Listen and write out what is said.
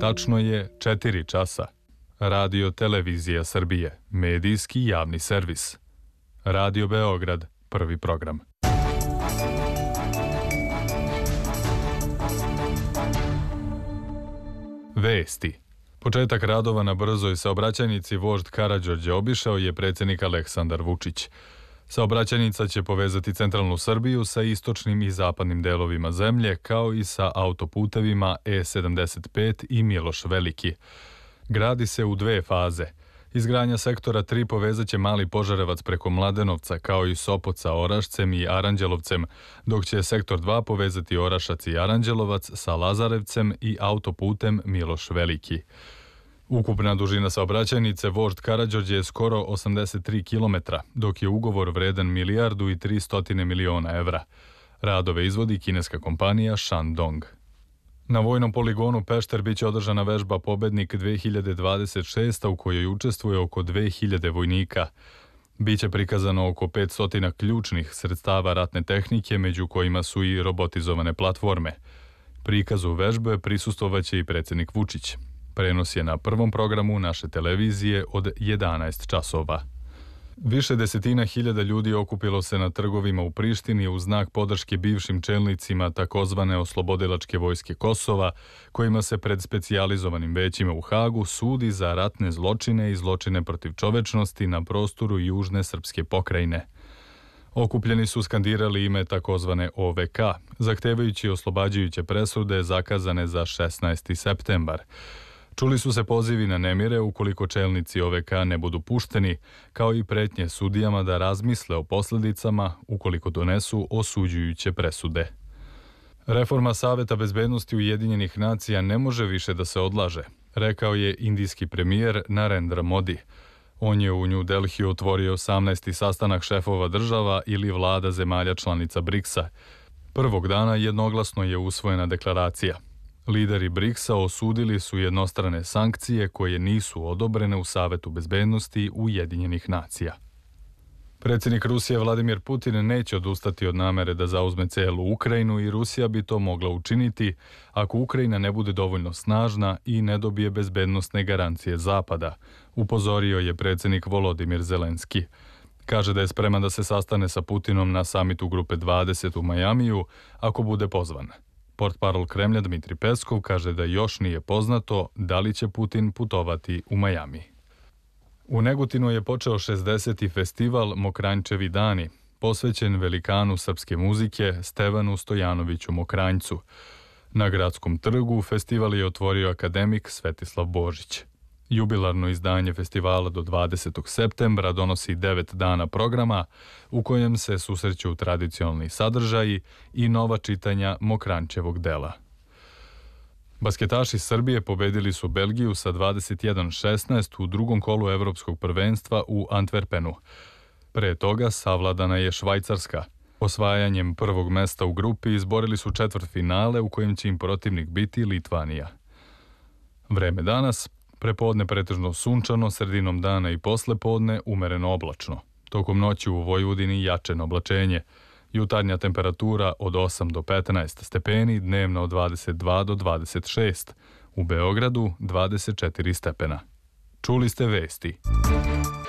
Tačno je 4 časa. Radio Televizija Srbije, medijski javni servis. Radio Beograd, prvi program. Vesti. Početak radova na brzoj saobraćajnici vožd Karađorđe obišao je predsjednik Aleksandar Vučić. Saobraćajnica će povezati centralnu Srbiju sa istočnim i zapadnim delovima zemlje, kao i sa autoputevima E75 i Miloš Veliki. Gradi se u 2 faze. Izgradnja sektora 3 povezaće Mali Požarevac preko Mladenovca, kao i Sopot sa Orašcem i Aranđelovcem, dok će sektor 2 povezati Orašac i Aranđelovac sa Lazarevcem i autoputem Miloš Veliki. Ukupna dužina saobraćajnice vožd Karađorđe je skoro 83 km, dok je ugovor vredan 1,3 milijarde evra. Radove izvodi kineska kompanija Shandong. Na vojnom poligonu Pešter biće održana vežba Pobednik 2026, u kojoj učestvuje oko 2000 vojnika. Biće prikazano oko 500 ključnih sredstava ratne tehnike, među kojima su i robotizovane platforme. Prikazu vežbe prisustvovaće i predsjednik Vučić. Prenos je na prvom programu naše televizije od 11 časova. Više desetina hiljada ljudi okupilo se na trgovima u Prištini u znak podrške bivšim čelnicima takozvane oslobodilačke vojske Kosova, kojima se pred specijalizovanim većima u Hagu sudi za ratne zločine i zločine protiv čovečnosti na prostoru južne srpske pokrajine. Okupljeni su skandirali ime takozvane OVK, zahtevajući oslobađajuće presude zakazane za 16. septembar. Čuli su se pozivi na nemire ukoliko čelnici OVK ne budu pušteni, kao i pretnje sudijama da razmisle o posljedicama ukoliko donesu osuđujuće presude. Reforma Saveta bezbednosti Ujedinjenih nacija ne može više da se odlaže, rekao je indijski premijer Narendra Modi. On je u New Delhiju otvorio 18. sastanak šefova država ili vlada zemalja članica BRICS-a. Prvog dana jednoglasno je usvojena deklaracija. Lideri BRICS-a osudili su jednostrane sankcije koje nisu odobrene u Savetu bezbednosti Ujedinjenih nacija. Predsjednik Rusije Vladimir Putin neće odustati od namere da zauzme celu Ukrajinu i Rusija bi to mogla učiniti ako Ukrajina ne bude dovoljno snažna i ne dobije bezbednosne garancije Zapada, upozorio je predsjednik Volodimir Zelenski. Kaže da je spreman da se sastane sa Putinom na samitu Grupe 20 u Majamiju ako bude pozvan. Portparol Kremlja Dmitri Peskov kaže da još nije poznato da li će Putin putovati u Majami. U Negutinu je počeo 60. festival Mokranjčevi dani, posvećen velikanu srpske muzike Stevanu Stojanoviću Mokranjcu. Na gradskom trgu festival je otvorio akademik Svetislav Božić. Jubilarno izdanje festivala do 20. septembra donosi 9 dana programa u kojem se susreću tradicionalni sadržaji i nova čitanja Mokranjčevog dela. Basketaši Srbije pobedili su Belgiju sa 21-16 u drugom kolu evropskog prvenstva u Antwerpenu. Pre toga savladana je Švajcarska. Osvajanjem prvog mesta u grupi izborili su četvrtfinale u kojem će im protivnik biti Litvanija. Vreme danas: prepodne pretežno sunčano, sredinom dana i poslepodne umereno oblačno. Tokom noći u Vojvodini jačeno oblačenje. Jutarnja temperatura od 8 do 15 stepeni, dnevno od 22 do 26. U Beogradu 24 stepena. Čuli ste vesti.